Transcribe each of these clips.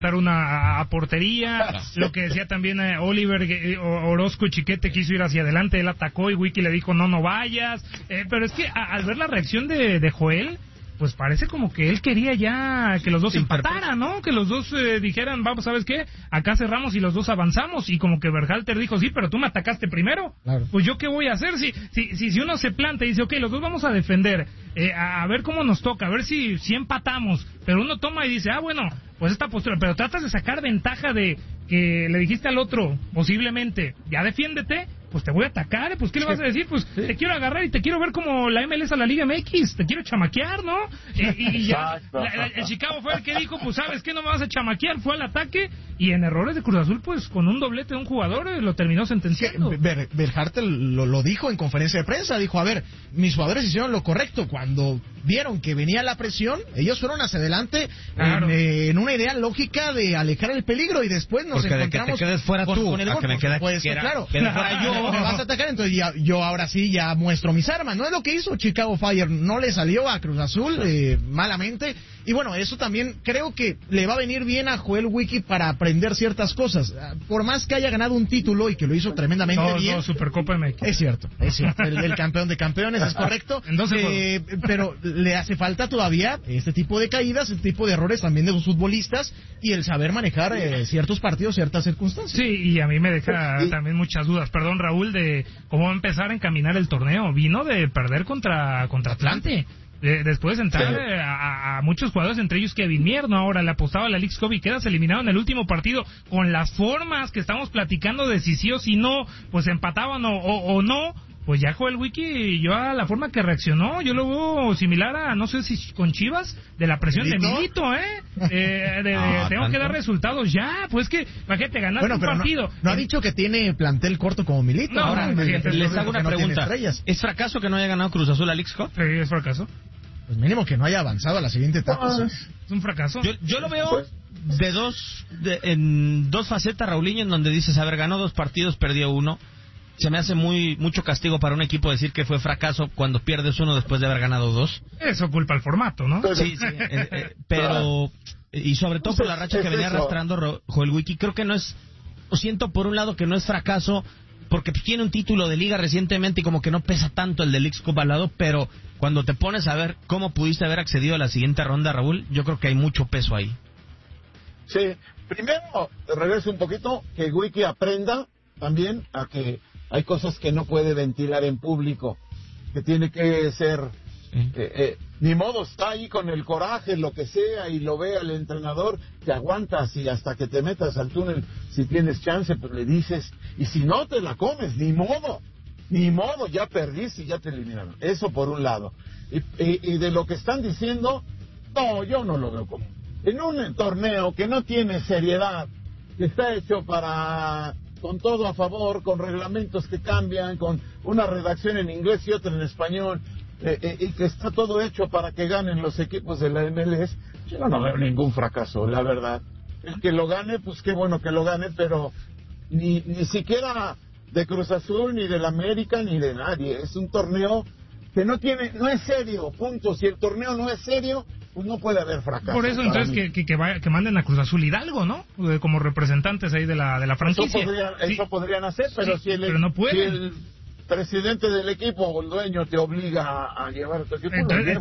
a portería, lo que decía también Oliver Orozco Chiquete quiso ir hacia adelante, él atacó y Wiki le dijo no vayas, pero es que al ver la reacción de Joel, pues parece como que él quería ya que los dos empataran, ¿no? Que los dos dijeran, vamos, ¿sabes qué? Acá cerramos y los dos avanzamos, y como que Berhalter dijo, sí, pero tú me atacaste primero, claro. Pues yo qué voy a hacer si uno se planta y dice, ok, los dos vamos a defender, a ver cómo nos toca, a ver si empatamos, pero uno toma y dice, bueno, pues esta postura, pero tratas de sacar ventaja de que le dijiste al otro, posiblemente, ya defiéndete, pues te voy a atacar, pues ¿qué le vas a decir? Pues sí, te quiero agarrar y te quiero ver como la MLS a la Liga MX, te quiero chamaquear, ¿no? Y ya, el Chicago fue el que dijo, pues ¿sabes qué? No me vas a chamaquear, fue al ataque, y en errores de Cruz Azul, pues con un doblete de un jugador, lo terminó sentenciando. Berhalter lo dijo en conferencia de prensa, dijo, a ver, mis jugadores hicieron lo correcto, cuando vieron que venía la presión, ellos fueron hacia adelante, claro, en una idea lógica de alejar el peligro, y después nos encontramos... Porque de que te quedes fuera tú, con el a gol, que me quede claro, fuera yo. Me vas a atacar, entonces yo ahora sí ya muestro mis armas. No es lo que hizo Chicago Fire, no le salió a Cruz Azul malamente, y bueno, eso también creo que le va a venir bien a Joel Wiki para aprender ciertas cosas, por más que haya ganado un título y que lo hizo tremendamente bien. No, Supercopa MX. Es cierto, el campeón de campeones, es correcto, pero le hace falta todavía este tipo de caídas, este tipo de errores también de los futbolistas, y el saber manejar ciertos partidos, ciertas circunstancias. Sí, y a mí me deja también muchas dudas, perdón Raúl, de cómo va a empezar a encaminar el torneo. Vino de perder contra Atlante, después de entrar a muchos jugadores, entre ellos Kevin Mier, ¿no? Ahora le apostaba a la Leagues Cup y quedas eliminado en el último partido con las formas que estamos platicando de si sí o si no, pues empataban o no. Pues ya Joel Wiki, yo a la forma que reaccionó, yo lo veo similar a, no sé si con Chivas, de la presión de Milito, tengo que dar resultados ya, pues que, imagínate, ganaste un partido. No ha dicho que tiene plantel corto como Milito. No, ahora, les hago una pregunta. ¿Es fracaso que no haya ganado Cruz Azul a Leagues Cup? Sí, es fracaso. Pues mínimo que no haya avanzado a la siguiente etapa. Es un fracaso. Yo lo veo en dos facetas, Raulinho, en donde dices, a ver, ganó 2 partidos, perdió 1. Se me hace mucho castigo para un equipo decir que fue fracaso cuando pierdes 1 después de haber ganado 2. Eso culpa al formato, ¿no? Sí, pero... Y sobre todo por la racha que venía arrastrando Joel Wiki, creo que no es... Siento por un lado que no es fracaso, porque tiene un título de liga recientemente y como que no pesa tanto el de Leagues Cup al lado, pero cuando te pones a ver cómo pudiste haber accedido a la siguiente ronda, Raúl, yo creo que hay mucho peso ahí. Sí, primero, regreso un poquito, que Wiki aprenda también a que hay cosas que no puede ventilar en público, que tiene que ser, ni modo, está ahí con el coraje, lo que sea, y lo ve al entrenador, te aguantas y hasta que te metas al túnel, si tienes chance, pues le dices, y si no te la comes, ni modo, ya perdiste y ya te eliminaron. Eso por un lado. Y de lo que están diciendo, no, yo no lo veo como. En un torneo que no tiene seriedad, que está hecho con todo a favor, con reglamentos que cambian, con una redacción en inglés y otra en español, y que está todo hecho para que ganen los equipos de la MLS, yo no veo ningún fracaso, la verdad. El que lo gane, pues qué bueno que lo gane, pero ni siquiera de Cruz Azul, ni del América, ni de nadie. Es un torneo que no es serio, punto. Si el torneo no es serio, pues no puede haber fracaso. Por eso entonces que manden a Cruz Azul Hidalgo, ¿no? Como representantes ahí de la franquicia. Eso podrían hacer, pero sí, pero no pueden. Si el presidente del equipo o el dueño te obliga a llevar a tu equipo, entonces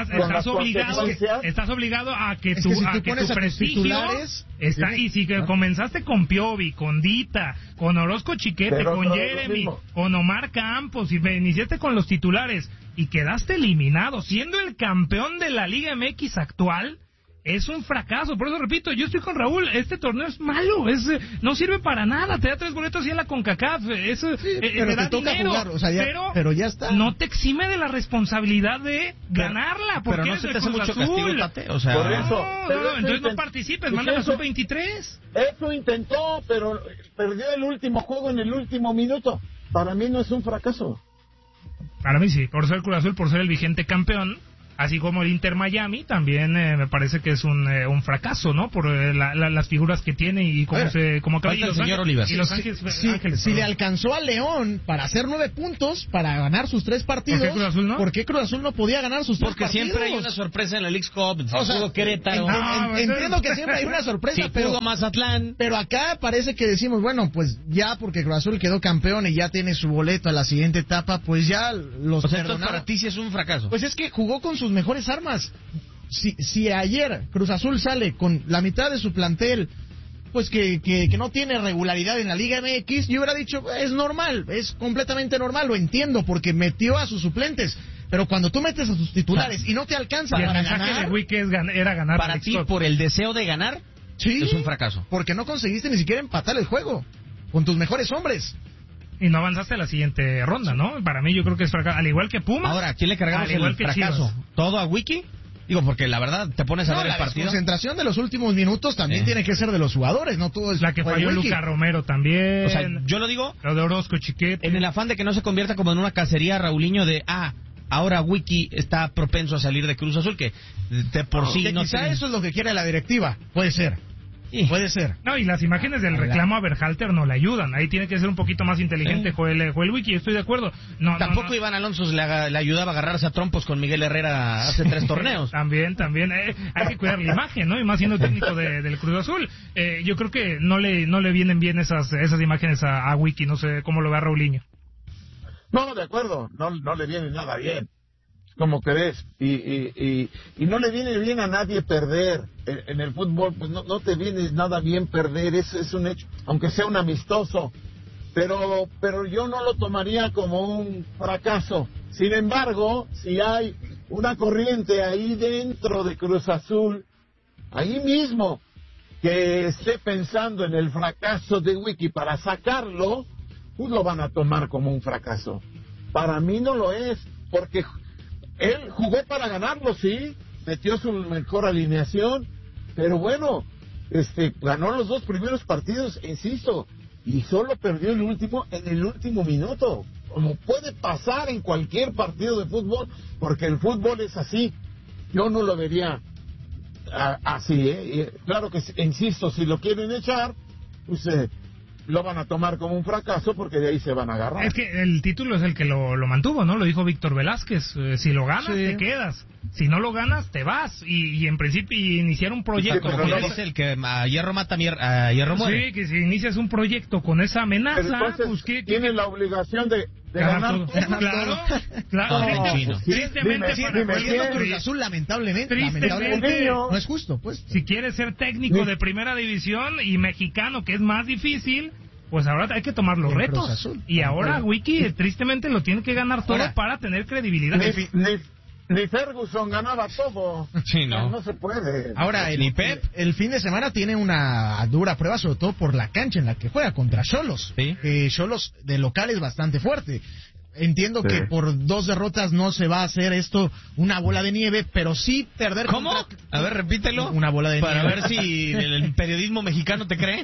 estás obligado a que tu prestigio está, y si comenzaste con Piovi, con Dita, con Orozco Chiquete, pero con Jeremy, con Omar Campos, y iniciaste con los titulares y quedaste eliminado siendo el campeón de la Liga MX actual, es un fracaso. Por eso repito, yo estoy con Raúl, este torneo es malo, no sirve para nada, te da 3 boletos y en la CONCACAF, pero te toca dinero, jugar, o sea, pero ya está. No te exime de la responsabilidad de ganarla, porque pero no se te hace mucho castigo, Tate, o sea, por eso, entonces no participes, mándame a sub-23. Eso intentó, pero perdió el último juego en el último minuto. Para mí no es un fracaso. Para mí sí, por ser Cruz Azul, por ser el vigente campeón, así como el Inter Miami, también me parece que es un fracaso, ¿no? Por las figuras que tiene y cómo acaba. Y Los Ángeles, si le alcanzó al León para hacer 9 puntos, para ganar sus 3 partidos, ¿por qué Cruz Azul no podía ganar sus 3 partidos? Porque siempre hay una sorpresa en la Leagues Cup. O sea, Querétaro. Entiendo que siempre hay una sorpresa, pero Mazatlán. Pero acá parece que decimos, bueno, pues ya porque Cruz Azul quedó campeón y ya tiene su boleto a la siguiente etapa, pues ya los perdonaron. Para ti sí es un fracaso. Pues es que jugó con sus mejores armas. Si ayer Cruz Azul sale con la mitad de su plantel, pues que no tiene regularidad en la Liga MX, yo hubiera dicho, es normal, es completamente normal, lo entiendo, porque metió a sus suplentes. Pero cuando tú metes a tus titulares y no te alcanza para ganar, de Wiki era ganar. Para ti, por el deseo de ganar, sí, es un fracaso. Porque no conseguiste ni siquiera empatar el juego con tus mejores hombres. Y no avanzaste a la siguiente ronda, ¿no? Para mí yo creo que es fracaso. Al igual que Pumas. Ahora, ¿a quién le cargamos el fracaso? Chivas. ¿Todo a Wiki? Digo, porque la verdad, te pones a ver el partido. La concentración de los últimos minutos también tiene que ser de los jugadores, no todo es la que falló Luca Romero también. O sea, yo lo digo. Lo de Orozco Chiquete. En el afán de que no se convierta como en una cacería, Raulinho, de ahora Wiki está propenso a salir de Cruz Azul, que de por sí no quizá eso es lo que quiere la directiva. Puede ser. Puede ser. No, y las imágenes del reclamo a Berhalter no le ayudan. Ahí tiene que ser un poquito más inteligente Joel Wiki, estoy de acuerdo. Tampoco Iván Alonso le ayudaba a agarrarse a trompos con Miguel Herrera hace 3 torneos. También. Hay que cuidar la imagen, ¿no? Y más siendo técnico del Cruz Azul. Yo creo que no le vienen bien esas imágenes a Wiki. No sé cómo lo ve Raulinho. No, de acuerdo. No le viene nada bien. Como crees, y no le viene bien a nadie perder en el fútbol, pues no te viene nada bien perder, eso es un hecho, aunque sea un amistoso, pero yo no lo tomaría como un fracaso. Sin embargo, si hay una corriente ahí dentro de Cruz Azul, ahí mismo, que esté pensando en el fracaso de Wiki para sacarlo, pues lo van a tomar como un fracaso. Para mí no lo es, porque él jugó para ganarlo, sí, metió su mejor alineación, pero bueno, ganó los 2 primeros partidos, insisto, y solo perdió el último en el último minuto, como puede pasar en cualquier partido de fútbol, porque el fútbol es así. Yo no lo vería así, claro que, insisto, si lo quieren echar, pues lo van a tomar como un fracaso porque de ahí se van a agarrar. Es que el título es el que lo mantuvo, ¿no? Lo dijo Víctor Velázquez. Si lo ganas, te quedas. Si no lo ganas, te vas. Y en principio, iniciar un proyecto... Sí, como dice el que a hierro mata, a hierro muere. Sí, que si inicias un proyecto con esa amenaza, entonces, pues que... Tienes la obligación de ganar todo. Claro. Tristemente para Cruz Azul, lamentablemente no es justo, pues. Si quieres ser técnico de primera división y mexicano, que es más difícil, pues ahora hay que tomar los retos. Y ahora Wiki tristemente lo tiene que ganar todo para tener credibilidad. Ni Ferguson ganaba todo. Sí, no se puede. Ahora, el fin de semana tiene una dura prueba, sobre todo por la cancha en la que juega, contra Xolos. Xolos de local es bastante fuerte. Entiendo que por 2 derrotas no se va a hacer esto una bola de nieve, pero sí perder ¿Cómo? A ver, repítelo. Una bola de nieve. Para ver si el periodismo mexicano te cree.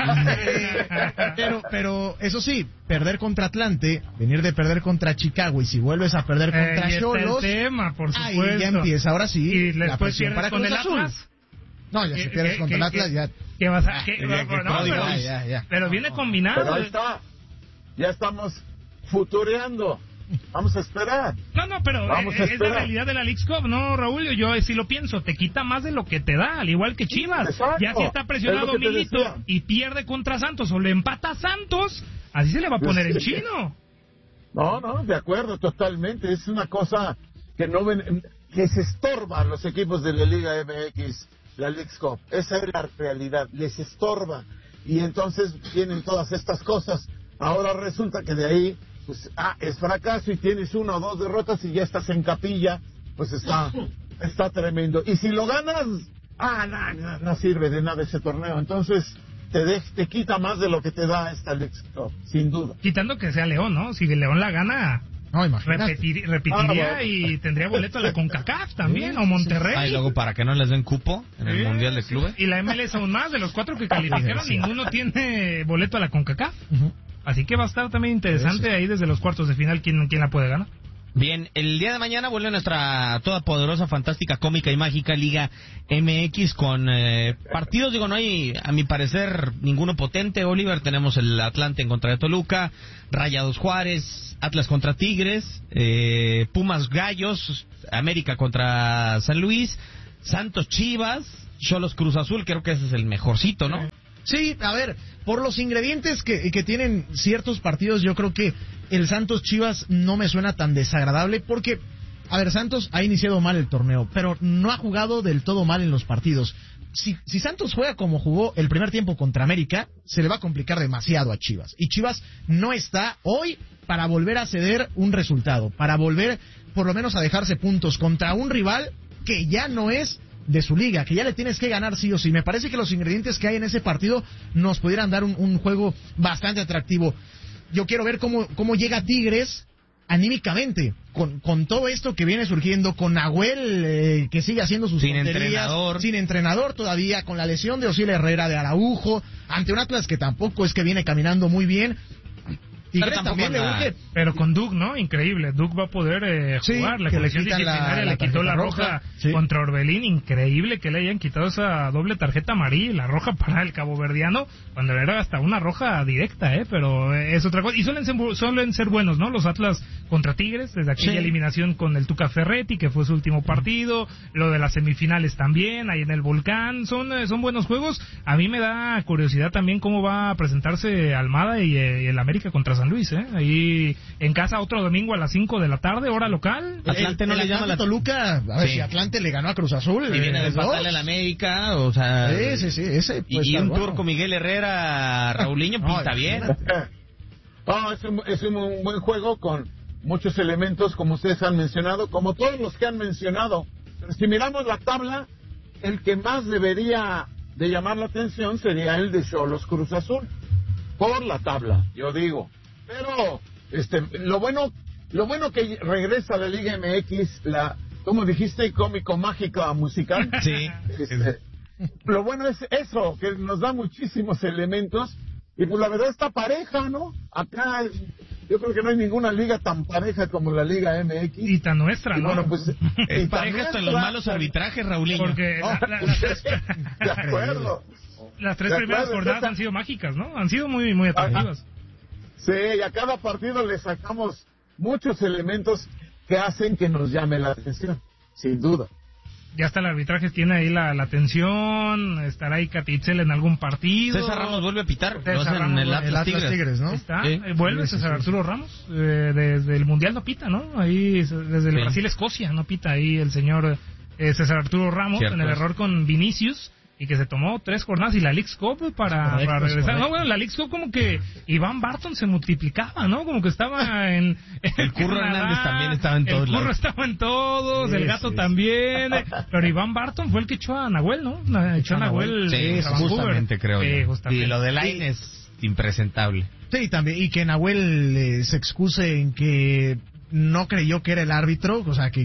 pero eso sí, perder contra Atlante, venir de perder contra Chicago, y si vuelves a perder contra Xolos, por supuesto. Ahí ya empieza, ahora sí, y la presión para con el Cruz Azul. Atlas. No, ya si pierdes contra el Atlas, ya... ¿Qué vas a...? Pero viene combinado. Pero ahí está, ya estamos futureando. Vamos a esperar. No, pero es la realidad de la Leagues Cup, ¿no, Raúl? Yo sí lo pienso, te quita más de lo que te da, al igual que Chivas. Exacto. Ya si está presionado Milito y pierde contra Santos o le empata a Santos, así se le va a poner el chino. No, de acuerdo, totalmente. Es una cosa que que se estorba a los equipos de la Liga MX, la Leagues Cup. Esa es la realidad, les estorba. Y entonces tienen todas estas cosas. Ahora resulta que de ahí pues es fracaso y tienes 1 o 2 derrotas y ya estás en capilla, pues está tremendo. Y si lo ganas, no sirve de nada ese torneo. Entonces te quita más de lo que te da esta League Cup, sin duda. Quitando que sea León, ¿no? Si León la gana, repetiría y tendría boleto a la CONCACAF también, o Monterrey. Y luego para que no les den cupo en el Mundial de Clubes. Y la MLS aún más, de los 4 que calificaron, ninguno tiene boleto a la CONCACAF. Así que va a estar también interesante ahí desde los cuartos de final quién la puede ganar. Bien, el día de mañana vuelve nuestra todopoderosa, fantástica, cómica y mágica Liga MX con partidos, no hay, a mi parecer, ninguno potente. Oliver, tenemos el Atlante en contra de Toluca, Rayados Juárez, Atlas contra Tigres, Pumas Gallos, América contra San Luis, Santos Chivas, Xolos Cruz Azul, creo que ese es el mejorcito, ¿no? Sí, a ver, por los ingredientes que tienen ciertos partidos, yo creo que el Santos Chivas no me suena tan desagradable porque, a ver, Santos ha iniciado mal el torneo, pero no ha jugado del todo mal en los partidos. Si Santos juega como jugó el primer tiempo contra América, se le va a complicar demasiado a Chivas. Y Chivas no está hoy para volver a ceder un resultado, para volver por lo menos a dejarse puntos contra un rival que ya no es de su liga, que ya le tienes que ganar sí o sí. Me parece que los ingredientes que hay en ese partido nos pudieran dar un juego bastante atractivo. Yo quiero ver cómo llega Tigres anímicamente, con todo esto que viene surgiendo, con Nahuel que sigue haciendo sus tonterías, sin entrenador todavía, con la lesión de Osiel Herrera, de Araujo, ante un Atlas que tampoco es que viene caminando muy bien. Tigres también le urge. Pero con Duke, ¿no? Increíble. Duke va a poder jugar. La colección disciplinaria le quitó la roja contra Orbelín. Increíble que le hayan quitado esa doble tarjeta amarilla, la roja para el caboverdiano, cuando era hasta una roja directa, pero es otra cosa. Y suelen ser buenos, ¿no? Los Atlas contra Tigres, desde aquella eliminación con el Tuca Ferretti, que fue su último partido, lo de las semifinales también, ahí en el Volcán, son buenos juegos. A mí me da curiosidad también cómo va a presentarse Almada y el América contra San Luis, ahí en casa otro domingo a las 5 de la tarde, hora local. Atlante no le llama la Toluca, a ver si Atlante le ganó a Cruz Azul. Y viene de empatarle al América, o sea... Sí, ese pues, y un turco Miguel Herrera, Raulinho, pinta bien. Es un buen juego con muchos elementos, como ustedes han mencionado, como todos los que han mencionado. Pero si miramos la tabla, el que más debería de llamar la atención sería el de Xolos Cruz Azul, por la tabla, yo digo. Pero lo bueno que regresa a la Liga MX, como dijiste, cómico, mágica, musical. Sí. Lo bueno es eso, que nos da muchísimos elementos. Y pues la verdad está pareja, ¿no? Acá yo creo que no hay ninguna liga tan pareja como la Liga MX. Y tan nuestra, ¿no? Bueno, pues, es pareja hasta en los malos arbitrajes, Raulinho. Porque de acuerdo. Las tres primeras jornadas han sido mágicas, ¿no? Han sido muy, muy atractivas. Sí, y a cada partido le sacamos muchos elementos que hacen que nos llame la atención, sin duda. Ya hasta el arbitraje tiene ahí la atención, estará ahí Catitzel en algún partido. César Ramos vuelve a pitar, en el Atlas Tigres, ¿no? Está, vuelve César Arturo Ramos, desde el Mundial no pita, ¿no? Ahí, desde el Brasil-Escocia no pita ahí el señor César Arturo Ramos, cierto, en el error con Vinicius, y que se tomó 3 jornadas y la Leagues Cup para regresar. No, bueno, la Leagues Cup como que Iván Barton se multiplicaba, ¿no? Como que estaba en el Curro Hernández también estaba en todos. El Curro estaba en todos, el Gato también. Pero Iván Barton fue el que echó a Nahuel, ¿no? Echó a Nahuel. Sí, justamente creo yo. Justamente. Y lo de Line es impresentable. Sí, también. Y que Nahuel se excuse en que no creyó que era el árbitro, o sea, que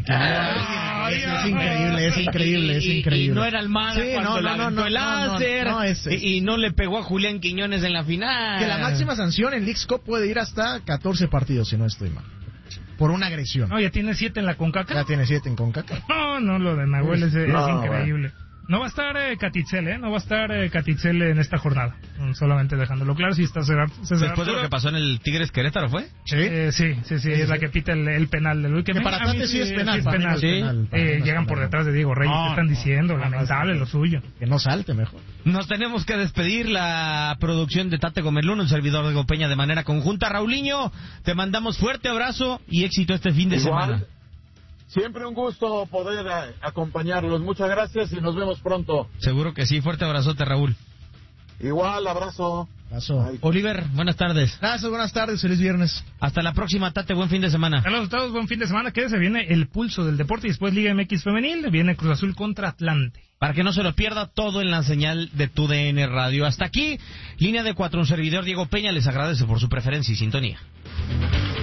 es increíble. Y no era Almada cuando le aventó el láser, y no le pegó a Julián Quiñones en la final. Que la máxima sanción en Leagues Cup puede ir hasta 14 partidos, si no estoy mal, por una agresión. No, ya tiene 7 en la CONCACAF. Ya tiene 7 en CONCACAF. No, lo de Nahuel es increíble. No va a estar Catitzel, no va a estar Catitzel en esta jornada. Solamente dejándolo claro. Si está César después de lo que pasó en el Tigres Querétaro, ¿fue? Sí, es la que pita el penal del que para Tate sí es penal. Llegan por detrás de Diego Reyes. ¿Qué están diciendo? Lamentable lo suyo. Que no salte mejor. Nos tenemos que despedir. La producción de Tate Gómez Luna, un servidor de Gopeña de manera conjunta. Raulinho, te mandamos fuerte abrazo y éxito este fin de semana. Siempre un gusto poder acompañarlos. Muchas gracias y nos vemos pronto. Seguro que sí. Fuerte abrazote, Raúl. Igual, abrazo. Oliver, buenas tardes. Gracias, buenas tardes. Feliz viernes. Hasta la próxima, Tate. Buen fin de semana. Saludos a todos. Buen fin de semana. Quédese, viene el pulso del deporte y después Liga MX Femenil. Viene Cruz Azul contra Atlante. Para que no se lo pierda, todo en la señal de TUDN Radio. Hasta aquí, Línea de 4. Un servidor, Diego Peña, les agradece por su preferencia y sintonía.